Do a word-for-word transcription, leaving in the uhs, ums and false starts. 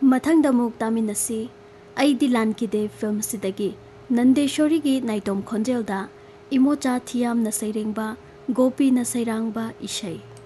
मथंग दमुक तामिनसी अइदि लानकिदे film सिदगी नंदेश्वरी की नाइटोम खोंजेलदा इमोचा थियाम न सैरेंगबा गोपी न सैरांगबा इशै।